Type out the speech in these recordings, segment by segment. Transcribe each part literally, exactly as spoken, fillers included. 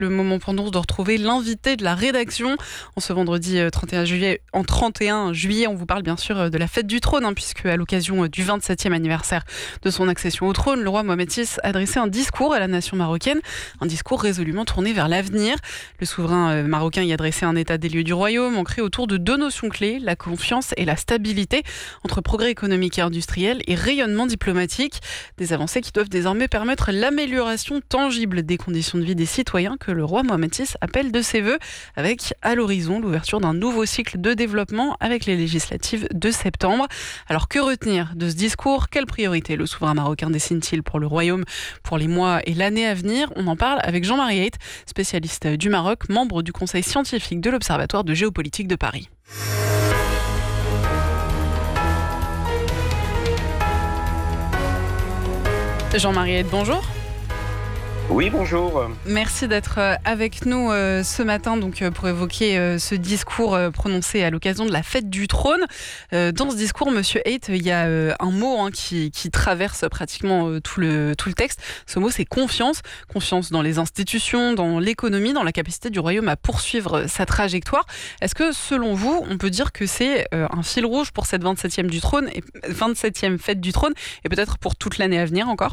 Le moment pour nous de retrouver l'invité de la rédaction. En ce vendredi trente et un juillet, en trente et un juillet, on vous parle bien sûr de la fête du trône, hein, puisque à l'occasion du vingt-septième anniversaire de son accession au trône, le roi Mohamed six a adressé un discours à la nation marocaine, un discours résolument tourné vers l'avenir. Le souverain marocain y a dressé un état des lieux du royaume, ancré autour de deux notions clés, la confiance et la stabilité, entre progrès économique et industriel et rayonnement diplomatique. Des avancées qui doivent désormais permettre l'amélioration tangible des conditions de vie des citoyens que le roi Mohamed six appelle de ses vœux, avec à l'horizon l'ouverture d'un nouveau cycle de développement avec les législatives de septembre. Alors que retenir de ce discours ? Quelle priorité le souverain marocain dessine-t-il pour le royaume pour les mois et l'année à venir ? On en parle avec Jean-Marie Haidt, spécialiste du Maroc, membre du conseil scientifique de l'Observatoire de géopolitique de Paris. Jean-Marie Haidt, bonjour. Oui, bonjour. Merci d'être avec nous ce matin donc, pour évoquer ce discours prononcé à l'occasion de la fête du trône. Dans ce discours, Monsieur Haidt, il y a un mot hein, qui, qui traverse pratiquement tout le, tout le texte. Ce mot, c'est confiance. Confiance dans les institutions, dans l'économie, dans la capacité du royaume à poursuivre sa trajectoire. Est-ce que, selon vous, on peut dire que c'est un fil rouge pour cette vingt-septième du trône, et vingt-septième fête du trône, et peut-être pour toute l'année à venir encore ?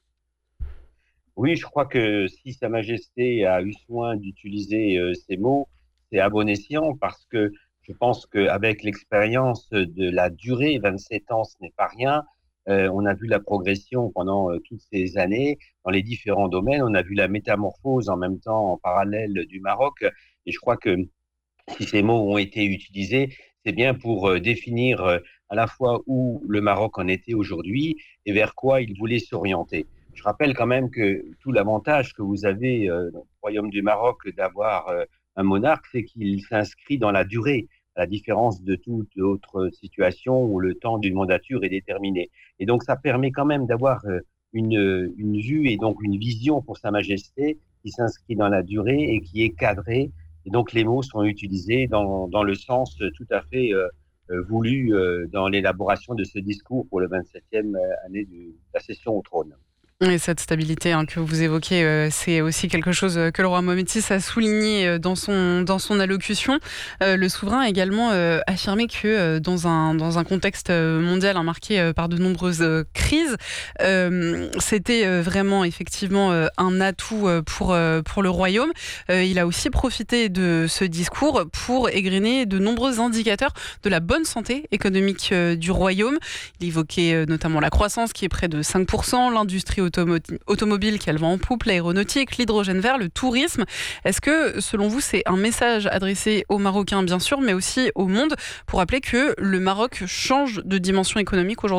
Oui, je crois que si Sa Majesté a eu soin d'utiliser euh, ces mots, c'est à bon escient parce que je pense qu'avec l'expérience de la durée, vingt-sept ans, ce n'est pas rien. Euh, on a vu la progression pendant euh, toutes ces années dans les différents domaines. On a vu la métamorphose en même temps en parallèle du Maroc. Et je crois que si ces mots ont été utilisés, c'est bien pour euh, définir euh, à la fois où le Maroc en était aujourd'hui et vers quoi il voulait s'orienter. Je rappelle quand même que tout l'avantage que vous avez euh, dans le royaume du Maroc d'avoir euh, un monarque, c'est qu'il s'inscrit dans la durée, à la différence de toute autre situation où le temps d'une mandature est déterminé. Et donc, ça permet quand même d'avoir euh, une, une vue et donc une vision pour Sa Majesté qui s'inscrit dans la durée et qui est cadrée. Et donc, les mots sont utilisés dans, dans le sens tout à fait euh, euh, voulu euh, dans l'élaboration de ce discours pour le vingt-septième année de la session au trône. Et cette stabilité hein, que vous évoquez, euh, c'est aussi quelque chose que le roi Mohamed six a souligné dans son, dans son allocution. Euh, le souverain a également euh, affirmé que euh, dans, un, dans un contexte mondial hein, marqué euh, par de nombreuses euh, crises, euh, c'était euh, vraiment effectivement euh, un atout euh, pour, euh, pour le royaume. Euh, il a aussi profité de ce discours pour égrener de nombreux indicateurs de la bonne santé économique euh, du royaume. Il évoquait euh, notamment la croissance qui est près de cinq pour cent, l'industrie automobile qui a le vent en poupe, l'aéronautique, l'hydrogène vert, le tourisme. Est-ce que, selon vous, c'est un message adressé aux Marocains, bien sûr, mais aussi au monde, pour rappeler que le Maroc change de dimension économique aujourd'hui ?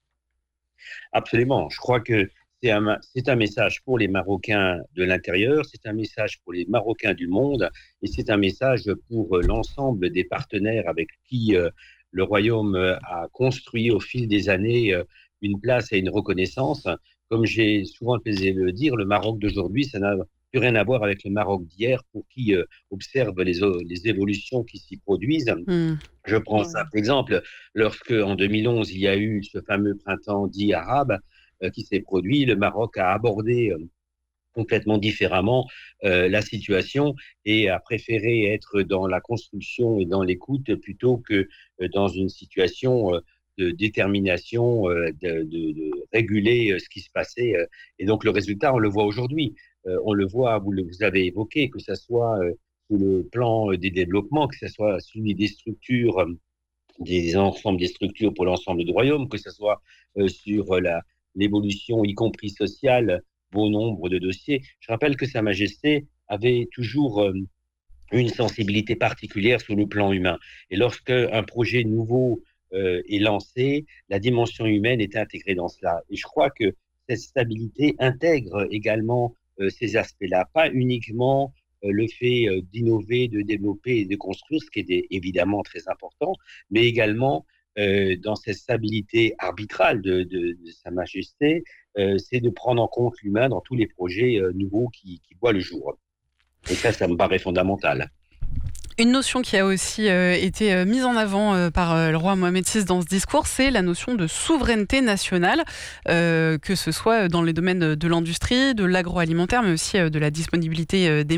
Absolument. Je crois que c'est un, c'est un message pour les Marocains de l'intérieur, c'est un message pour les Marocains du monde, et c'est un message pour l'ensemble des partenaires avec qui euh, le Royaume a construit au fil des années euh, une place et une reconnaissance. Comme j'ai souvent le plaisir de le dire, le Maroc d'aujourd'hui, ça n'a plus rien à voir avec le Maroc d'hier pour qui euh, observe les, les évolutions qui s'y produisent. Mmh. Je prends un simple exemple. Lorsque, en deux mille onze, il y a eu ce fameux printemps dit arabe euh, qui s'est produit, le Maroc a abordé euh, complètement différemment euh, la situation et a préféré être dans la construction et dans l'écoute plutôt que euh, dans une situation euh, de détermination, euh, de, de, de réguler euh, ce qui se passait. Euh, et donc, le résultat, on le voit aujourd'hui. Euh, on le voit, vous, le, vous avez évoqué, que ce soit euh, sur le plan euh, des développements, que ce soit celui des structures, euh, des ensembles des structures pour l'ensemble du royaume, que ce soit euh, sur euh, la, l'évolution, y compris sociale, bon nombre de dossiers. Je rappelle que Sa Majesté avait toujours euh, une sensibilité particulière sur le plan humain. Et lorsque un projet nouveau Euh, est lancé, la dimension humaine est intégrée dans cela. Et je crois que cette stabilité intègre également euh, ces aspects-là, pas uniquement euh, le fait euh, d'innover, de développer et de construire, ce qui est évidemment très important, mais également euh, dans cette stabilité arbitrale de, de, de Sa Majesté, euh, c'est de prendre en compte l'humain dans tous les projets euh, nouveaux qui, qui voient le jour. Et ça, ça me paraît fondamental. Une notion qui a aussi euh, été euh, mise en avant euh, par euh, le roi Mohamed six dans ce discours, c'est la notion de souveraineté nationale, euh, que ce soit dans les domaines de l'industrie, de l'agroalimentaire, mais aussi euh, de la disponibilité euh, des